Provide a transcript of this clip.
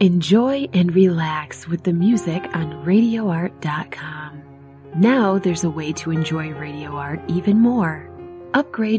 Enjoy and relax with the music on RadioArt.com. Now there's a way to enjoy Radio Art even more. Upgrade